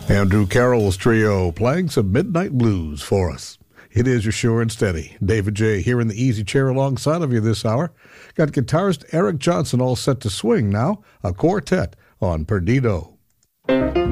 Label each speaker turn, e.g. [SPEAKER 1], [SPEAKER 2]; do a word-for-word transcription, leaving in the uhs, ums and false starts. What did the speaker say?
[SPEAKER 1] Andrew Carroll's trio playing some Midnight Blues for us. It is your sure and steady. David J. here in the easy chair alongside of you this hour. Got guitarist Eric Johnson all set to swing now, a quartet on Perdido.